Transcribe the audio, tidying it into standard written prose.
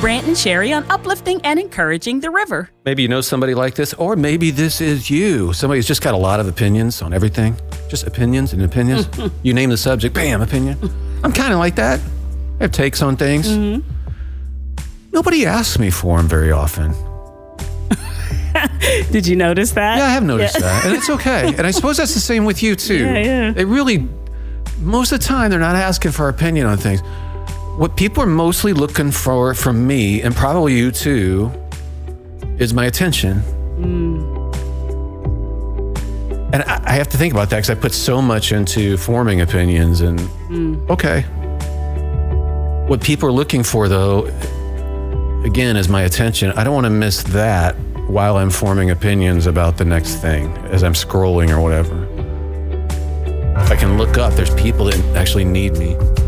Brant and Sherry on uplifting and encouraging the river. Maybe you know somebody like this, or maybe this is you. Somebody who's just got a lot of opinions on everything. Just opinions and opinions. You name the subject, bam, opinion. I'm kind of like that. I have takes on things. Mm-hmm. Nobody asks me for them very often. Did you notice that? Yeah, I have noticed that. And it's okay. And I suppose that's the same with you, too. Yeah. They really, most of the time, they're not asking for our opinion on things. What people are mostly looking for from me, and probably you, too, is my attention. And I have to think about that because I put so much into forming opinions. And, okay. What people are looking for, though, again, is my attention. I don't want to miss that while I'm forming opinions about the next thing as I'm scrolling or whatever. If I can look up, there's people that actually need me.